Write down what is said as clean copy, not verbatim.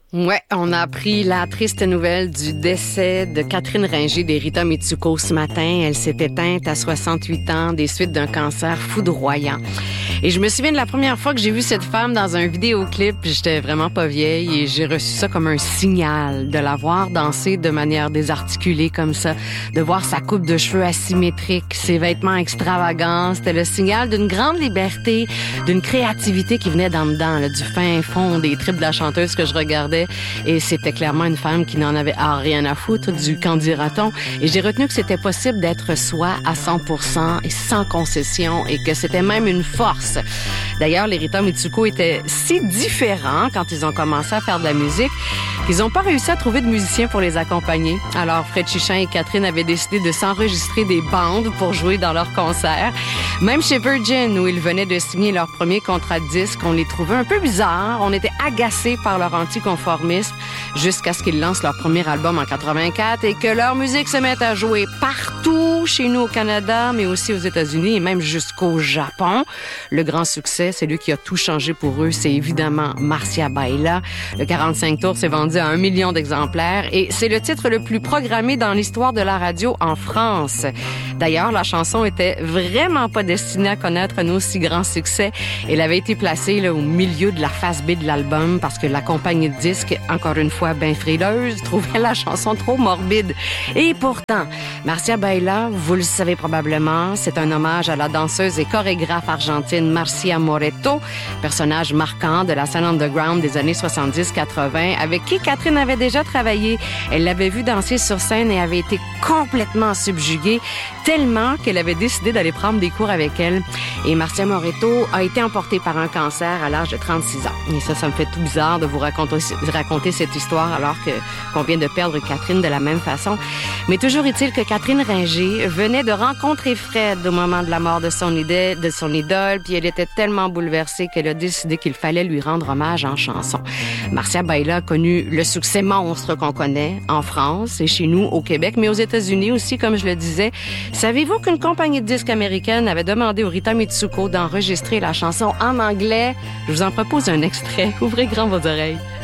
Ouais, on a appris la triste nouvelle du décès de Catherine Ringer des Rita Mitsuko ce matin. Elle s'est éteinte à 68 ans des suites d'un cancer foudroyant. Et je me souviens de la première fois que j'ai vu cette femme dans un vidéoclip. J'étais vraiment pas vieille et j'ai reçu ça comme un signal de la voir danser de manière désarticulée comme ça, de voir sa coupe de cheveux asymétrique, ses vêtements extravagants. C'était le signal d'une grande liberté, d'une créativité qui venait d'en dedans, là, du fin fond des tripes de la chanteuse que je regardais. Et c'était clairement une femme qui n'en avait rien à foutre du qu'en dira-t-on. Et j'ai retenu que c'était possible d'être soi à 100% et sans concession et que c'était même une force. D'ailleurs, les Rita Mitsuko étaient si différents quand ils ont commencé à faire de la musique qu'ils n'ont pas réussi à trouver de musiciens pour les accompagner. Alors, Fred Chichin et Catherine avaient décidé de s'enregistrer des bandes pour jouer dans leurs concerts. Même chez Virgin, où ils venaient de signer leur premier contrat de disque, on les trouvait un peu bizarres. On était agacés par leur anticonformisme jusqu'à ce qu'ils lancent leur premier album en 84 et que leur musique se mette à jouer partout chez nous au Canada, mais aussi aux États-Unis et même jusqu'au Japon. Le grand succès, c'est lui qui a tout changé pour eux, c'est évidemment Marcia Baila. Le 45 tours s'est vendu à 1 million d'exemplaires et c'est le titre le plus programmé dans l'histoire de la radio en France. D'ailleurs, la chanson était vraiment pas destinée à connaître un aussi grand succès. Elle avait été placée là, au milieu de la face B de l'album parce que la compagnie de disques, encore une fois bien frileuse, trouvait la chanson trop morbide. Et pourtant, Marcia Baila, vous le savez probablement, c'est un hommage à la danseuse et chorégraphe argentine Marcia Moretto, personnage marquant de la scène underground des années 70-80, avec qui Catherine avait déjà travaillé. Elle l'avait vue danser sur scène et avait été complètement subjuguée, tellement qu'elle avait décidé d'aller prendre des cours avec elle. Et Marcia Moretto a été emportée par un cancer à l'âge de 36 ans. Et ça me fait tout bizarre de vous raconter cette histoire alors qu'on vient de perdre Catherine de la même façon. Mais toujours est-il que Catherine Ringer venait de rencontrer Fred au moment de la mort de son idole, puis elle était tellement bouleversée qu'elle a décidé qu'il fallait lui rendre hommage en chanson. Marcia Baila a connu le succès monstre qu'on connaît en France et chez nous au Québec, mais aux États-Unis aussi, comme je le disais. Savez-vous qu'une compagnie de disques américaine avait demandé aux Rita Mitsuko d'enregistrer la chanson en anglais? Je vous en propose un extrait. Ouvrez grand vos oreilles.